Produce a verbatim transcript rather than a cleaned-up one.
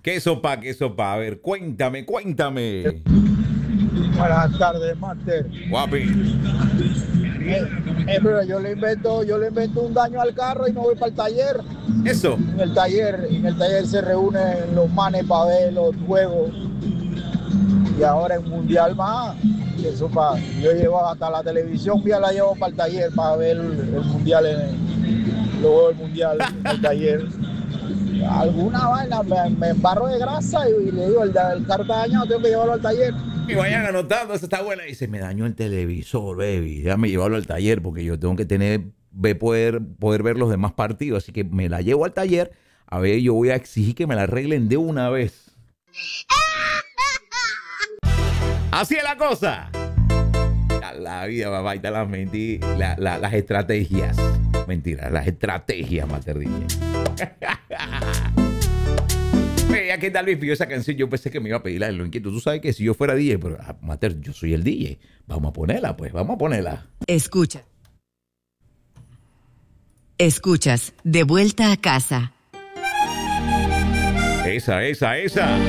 ¿Qué sopa, qué sopa? A ver, cuéntame, cuéntame. Buenas tardes, Master. Guapi. Eh, eh, pero yo le invento, yo le invento un daño al carro y me voy para el taller. Eso. En el taller, en el taller se reúnen los manes para ver los juegos. Y ahora en Mundial más, eso pa, yo llevo hasta la televisión, ya la llevo para el taller para ver el, el Mundial, en, luego el Mundial en el taller. Alguna vaina, me, me embarro de grasa y, y le digo, el, el carro está dañado, tengo que llevarlo al taller. Y vayan anotando, esa está buena. Y se me dañó el televisor, baby. Déjame llevarlo al taller porque yo tengo que tener, ve, poder, poder ver los demás partidos. Así que me la llevo al taller. A ver, yo voy a exigir que me la arreglen de una vez. Así es la cosa. La, la vida, papá, y está las, menti- la, la, las estrategias. Mentira, las estrategias, Master D J. Oye, ¿qué tal me pidió esa canción? Yo pensé que me iba a pedir la de lo inquieto. Tú sabes que si yo fuera D J, pero ah, Master, yo soy el D J. Vamos a ponerla, pues, vamos a ponerla. Escucha. Escuchas De Vuelta a Casa. Esa, esa, esa.